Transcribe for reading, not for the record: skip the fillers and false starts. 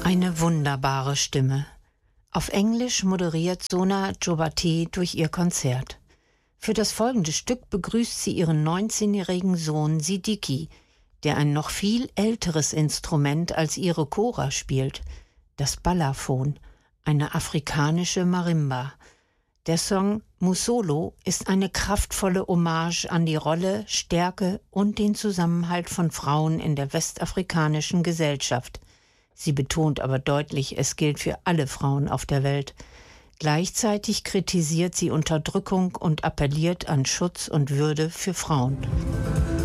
Eine wunderbare Stimme. Auf Englisch moderiert Sona Jobateh durch ihr Konzert. Für das folgende Stück begrüßt sie ihren 19-jährigen Sohn Siddiqui, der ein noch viel älteres Instrument als ihre Kora spielt, das Balafon, eine afrikanische Marimba. Der Song Musolo ist eine kraftvolle Hommage an die Rolle, Stärke und den Zusammenhalt von Frauen in der westafrikanischen Gesellschaft. Sie betont aber deutlich, es gilt für alle Frauen auf der Welt. Gleichzeitig kritisiert sie Unterdrückung und appelliert an Schutz und Würde für Frauen.